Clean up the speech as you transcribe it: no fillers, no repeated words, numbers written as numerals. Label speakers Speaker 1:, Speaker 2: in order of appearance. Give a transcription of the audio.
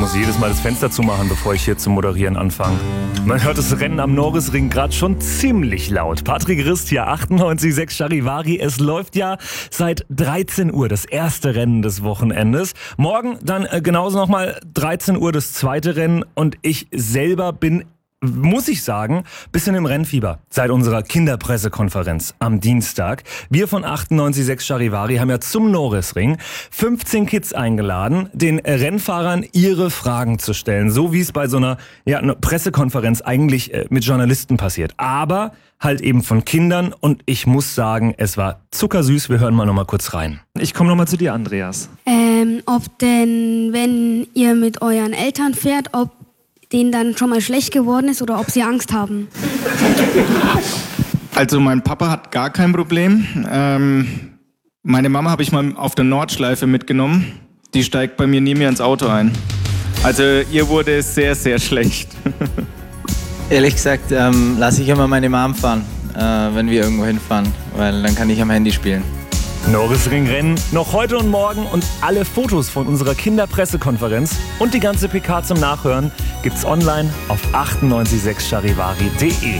Speaker 1: muss jedes Mal das Fenster zumachen, bevor ich hier zum Moderieren anfange. Man hört das Rennen am Norrisring gerade schon ziemlich laut. Patrick Rist hier, 98,6 Charivari. Es läuft ja seit 13 Uhr das erste Rennen des Wochenendes. Morgen dann genauso nochmal 13 Uhr das zweite Rennen. Und ich selber bin, muss ich sagen, bisschen im Rennfieber seit unserer Kinderpressekonferenz am Dienstag. Wir von 98,6 Charivari haben ja zum Norrisring 15 Kids eingeladen, den Rennfahrern ihre Fragen zu stellen. So wie es bei so einer Pressekonferenz eigentlich mit Journalisten passiert. Aber halt eben von Kindern, und ich muss sagen, es war zuckersüß. Wir hören mal noch mal kurz rein.
Speaker 2: Ich komme noch mal zu dir, Andreas.
Speaker 3: Ob denn, wenn ihr mit euren Eltern fährt, ob denen dann schon mal schlecht geworden ist oder ob sie Angst haben?
Speaker 4: Also mein Papa hat gar kein Problem. Meine Mama habe ich mal auf der Nordschleife mitgenommen. Die steigt bei mir nie mehr ins Auto ein. Also ihr wurde es sehr, sehr schlecht.
Speaker 5: Ehrlich gesagt lasse ich immer meine Mom fahren, wenn wir irgendwo hinfahren, weil dann kann ich am Handy spielen.
Speaker 1: Norrisring-Rennen noch heute und morgen, und alle Fotos von unserer Kinderpressekonferenz und die ganze PK zum Nachhören gibt's online auf 98,6charivari.de.